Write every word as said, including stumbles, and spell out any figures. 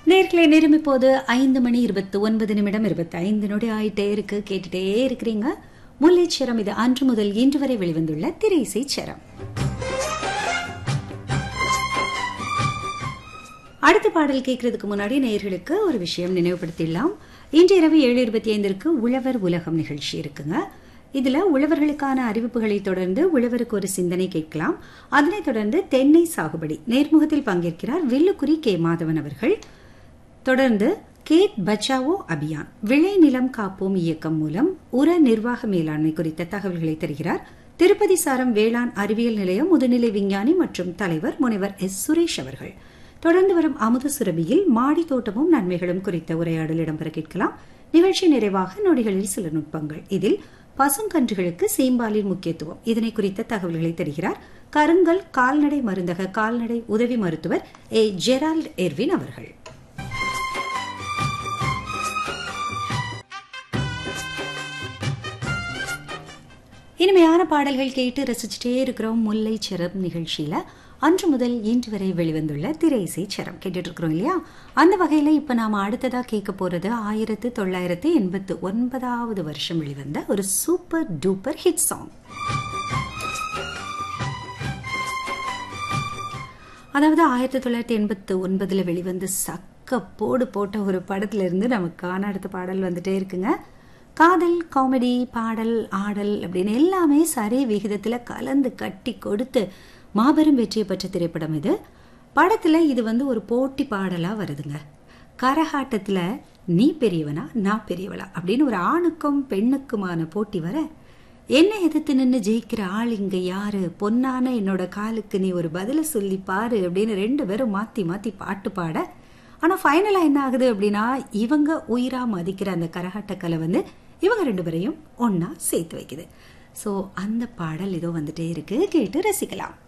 நேர்களை நேரம் இப்போது ஐந்து மணி இருபத்தி ஒன்பது நிமிடம் இருபத்தி ஐந்து நொடி ஆயிட்டே இருக்கு. கேட்டுட்டே இருக்கிறீங்க முல்லைச்சரம். இது அன்று முதல் இன்று வரை வெளிவந்துள்ள திரைசை சரம். அடுத்த பாடல் கேட்கறதுக்கு முன்னாடி நேயர்களுக்கு ஒரு விஷயம் நினைவுபடுத்திடலாம். இன்று இரவு ஏழு இருபத்தி ஐந்திற்கு உழவர் உலகம் நிகழ்ச்சி இருக்குங்க. இதுல உழவர்களுக்கான அறிவிப்புகளை தொடர்ந்து உழவருக்கு ஒரு சிந்தனை கேட்கலாம். அதனைத் தொடர்ந்து தென்னை சாகுபடி நேர்முகத்தில் பங்கேற்கிறார் வில்லுக்குரி கே மாதவன் அவர்கள். தொடர்ந்து கேட் பச்சாவோ அபியான் விளை நிலம் காப்போம் இயக்கம் மூலம் உர நிர்வாக மேலாண்மை குறித்த தகவல்களை தருகிறார் திருப்பதி சாரம் வேளாண் அறிவியல் நிலையம் முதுநிலை விஞ்ஞானி மற்றும் தலைவர் முனைவர் எஸ் சுரேஷ் அவர்கள். தொடர்ந்து வரும் அமுத சுரபியில் மாடி தோட்டமும் நன்மைகளும் குறித்த உரையாடல் இடம்பெற கேட்கலாம். நிகழ்ச்சி நிறைவாக நொடிகளில் சில நுட்பங்கள். இதில் பசுங்கன்றுகளுக்கு சீம்பாலின் முக்கியத்துவம் இதனை குறித்த தகவல்களை தருகிறார் கருங்கல் கால்நடை மருந்தக கால்நடை உதவி மருத்துவர் ஏ ஜெரால்ட் எர்வின் அவர்கள். இனிமையான பாடல்கள் கேட்டு ரசிச்சுட்டே இருக்கிறோம் முல்லை சரம் நிகழ்ச்சியில. அன்று முதல் இன்று வரை வெளிவந்துள்ள திரைசை சரம் கேட்டுட்டு இருக்கிறோம் இல்லையா? அந்த வகையில இப்ப நாம அடுத்ததா கேட்க போறது ஆயிரத்தி தொள்ளாயிரத்தி எண்பத்தி ஒன்பதாவது வருஷம் வெளிவந்த ஒரு சூப்பர் டூப்பர் ஹிட் சாங். அதாவது ஆயிரத்தி தொள்ளாயிரத்தி எண்பத்தி ஒன்பதுல வெளிவந்து சக்க போடு போட்ட ஒரு படத்துல இருந்து நமக்கான அடுத்த பாடல் வந்துட்டே இருக்குங்க. காதல் காமெடி பாடல் ஆடல் அப்படின்னு எல்லாமே சரி விகிதத்துல கலந்து கட்டி கொடுத்து மாபெரும் வெற்றியை பெற்ற திரைப்படம் இது. படத்துல இது வந்து ஒரு போட்டி பாடலா வருதுங்க. கரகாட்டத்துல நீ பெரியவனா நான் பெரியவளா அப்படின்னு ஒரு ஆணுக்கும் பெண்ணுக்குமான போட்டி வர, என்ன எதிர்த்து நின்று ஜெயிக்கிற ஆள் இங்க யாரு, பொன்னான என்னோட காலுக்கு நீ ஒரு பதில சொல்லி பாரு அப்படின்னு ரெண்டு பேரும் மாத்தி மாத்தி பாட்டு பாட, ஆனா ஃபைனலா என்ன ஆகுது அப்படின்னா இவங்க உயிரா மதிக்கிற அந்த கரகாட்ட கலை வந்து இவங்க ரெண்டு பேரையும் ஒன்னா சேர்த்து வைக்குது. ஸோ அந்த பாடல் இதோ வந்துட்டே இருக்கு, கேட்டு ரசிக்கலாம்.